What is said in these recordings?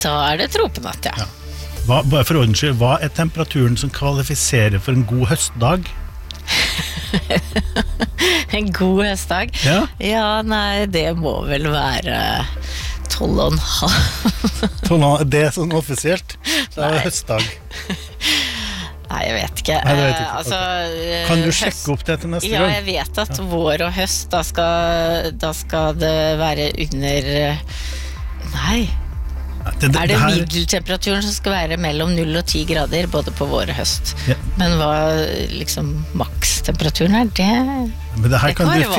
Da det tropenatt, ja. Bare for ordens skyld, hva temperaturen som kvalifiserer for en god høstdag? En god høstdag? Ja. Ja, nei, det må vel være 12,5. 12,5, det sånn offisielt? Det høstdag. Nei, jeg vet ikke. Nei, det vet ikke. Altså, kan du sjekke opp det til neste gang? Ja, jeg vet at vår og høst, da skal det være under... Nei... det middeltemperaturen som skal være mellom 0 og 10 grader både på vår og høst? Ja. Men hva liksom makstemperaturen det men det her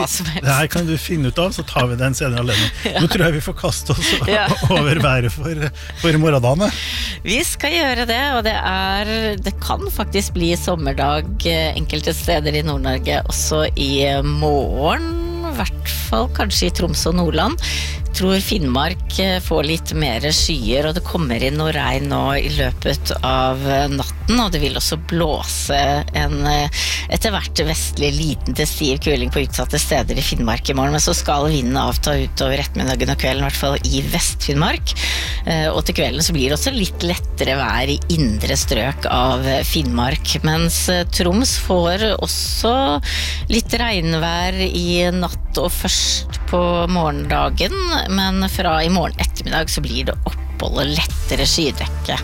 kan du finne ut av, så tar vi den senere alene. Nå tror jeg vi får kaste oss over været for morgendagen. Vi skal gjøre det, og det kan faktisk bli sommerdag enkelte steder i Nord-Norge også i morgen, i hvert fall kanskje i Troms og Nordland. Jeg tror Finnmark får litt mer skyer, og det kommer inn noe regn nå i løpet av natten, og det vil også blåse en etter hvert vestlig liten til stiv kuling på utsatte steder i Finnmark i morgen, men så skal vinden avta utover ettermiddagen og kvelden, i hvert fall i Vest-Finnmark, og til kvelden så blir det også litt lettere vær i indre strøk av Finnmark, mens Troms får også litt regnvær i natt og først på morgendagen, men fra i morgen ettermiddag så blir det opphold og lettere skydekke.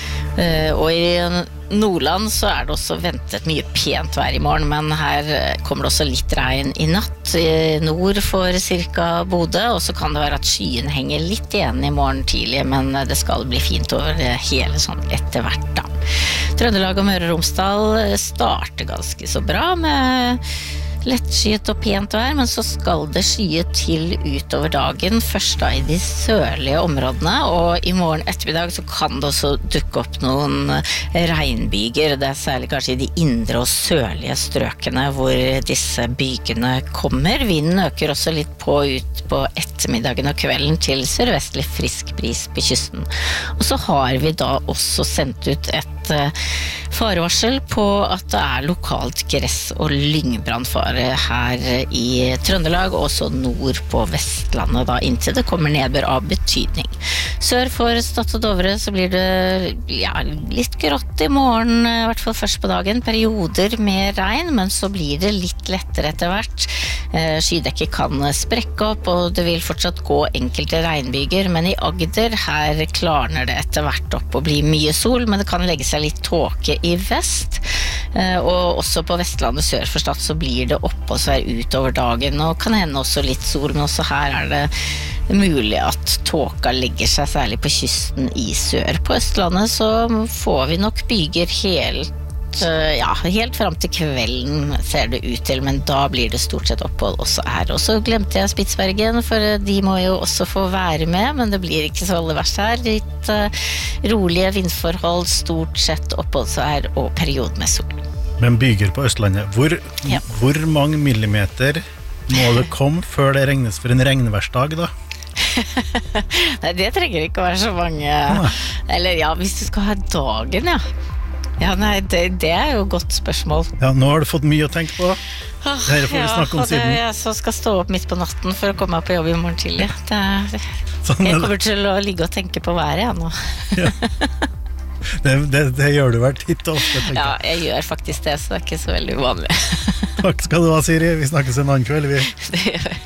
Og i Nordland så det også ventet mye pent vær i morgen, men her kommer det også litt regn i natt nord for cirka Bodø, og så kan det være at skyen henger litt igjen i morgen tidlig, men det skal bli fint over hele sånn etter hvert da. Trøndelag og Møre og Romsdal starter ganske så bra med lettskyet og pent vær, men så skal det skye til utover dagen, først da i de sørlige områdene, og i morgen ettermiddag så kan det også dukke opp noen regnbyger. Det særlig kanskje i de indre og sørlige strøkene hvor disse bygene kommer. Vinden øker også litt ut på ettermiddagen og kvelden til sørvestlig frisk bris på kysten. Og så har vi da også sendt ut et farevarsel på at det lokalt gress- og lyngbrannfare her i Trøndelag, og også nord på Vestlandet da, inntil det kommer nedbør av betydning. Sør for Stad og Dovre så blir det litt grått i morgen, i hvert fall først på dagen, perioder med regn, men så blir det litt lettere etter hvert. Skydekket kan sprekke opp, og det vil fortsatt gå enkelte regnbyger, men i Agder her klarner det etter hvert opp og blir mye sol, men det kan legge seg litt tåke i vest, og også på Vestlandet sør for Stad så blir det oppe og så utover dagen, og kan hende også litt sol, men også her det mulig at tåka legger seg særlig på kysten i sør. På Østlandet så får vi nok byger helt frem til kvelden ser det ut til, men da blir det stort sett opphold også her. Og så glemte jeg Spitsbergen, for de må jo også få være med, men det blir ikke så aller verst her. Litt rolige vindforhold, stort sett opphold så her, og periode med sol. Men byger på Østlandet, hvor mange millimeter må det komme før det regnes for en regnværsdag da? Nei, det trenger ikke å være så mange. Eller hvis du skal ha dagen, Ja, nei, det jo et godt spørsmål. Ja, nå har du fått mye å tenke på. Dette får vi snakke om siden. Jeg så skal stå opp midt på natten for å komme meg på jobb i morgen tidlig. Jeg kommer til å ligge og tenke på været nå. Ja. Det gjør du vel titt og ofte, tenker jeg. Ja, jeg gjør faktisk det, så det ikke så veldig uvanlig. Takk skal du ha, Siri. Vi snakkes en annen kveld, vi. Det gjør vi.